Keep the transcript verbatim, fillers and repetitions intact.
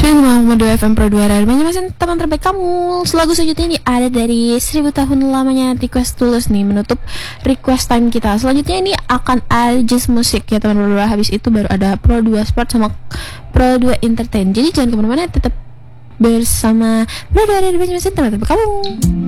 F M Pro dua Radio Banjarmasin, teman terbaik kamu. Lagu selanjutnya ini ada dari Seribu Tahun Lamanya Request Tulus nih, menutup request time kita. Selanjutnya ini akan ada Just Musik ya teman berdua. Habis itu baru ada Pro dua Sport sama Pro dua Entertain. Jadi jangan kemana-mana, tetap bersama Pro dua Radio Banjarmasin, teman terbaik kamu.